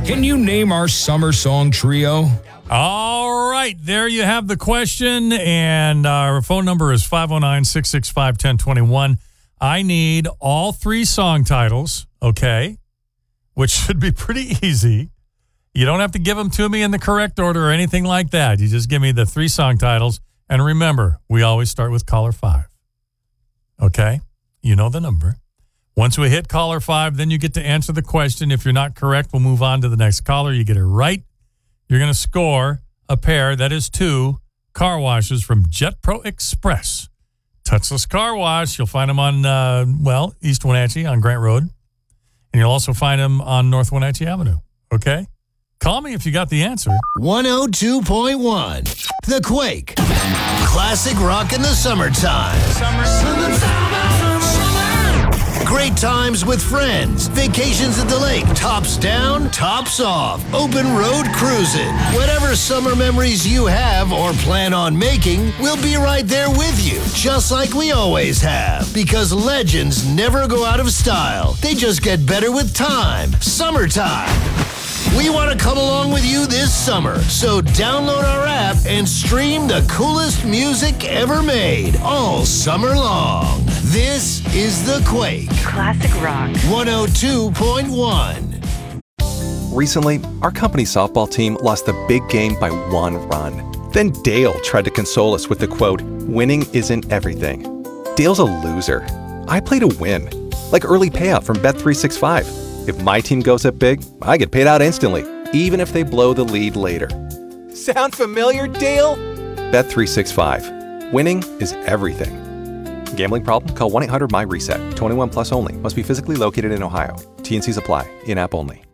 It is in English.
Can you name our summer song trio? All right, there you have the question, and our phone number is 509-665-1021. I need all three song titles, okay, which should be pretty easy. You don't have to give them to me in the correct order or anything like that. You just give me the three song titles, and remember, we always start with caller 5, okay? You know the number. Once we hit caller 5, then you get to answer the question. If you're not correct, we'll move on to the next caller. You get it right, you're going to score a pair, that is 2, car washes from Jet Pro Express. Touchless Car Wash. You'll find them on, East Wenatchee on Grant Road. And you'll also find them on North Wenatchee Avenue. Okay? Call me if you got the answer. 102.1. The Quake. Classic rock in the summertime. Summertime. Great times with friends. Vacations at the lake. Tops down, tops off. Open road cruising. Whatever summer memories you have or plan on making, we'll be right there with you. Just like we always have. Because legends never go out of style. They just get better with time. Summertime. We want to come along with you this summer. So download our app and stream the coolest music ever made all summer long. This is The Quake. Classic rock. 102.1. Recently, our company softball team lost the big game by 1 run. Then Dale tried to console us with the quote, "Winning isn't everything." Dale's a loser. I play to win. Like early payout from Bet365. If my team goes up big, I get paid out instantly, even if they blow the lead later. Sound familiar, Dale? Bet365. Winning is everything. Gambling problem? Call 1-800-MY-RESET. 21 plus only. Must be physically located in Ohio. T&Cs apply. In-app only.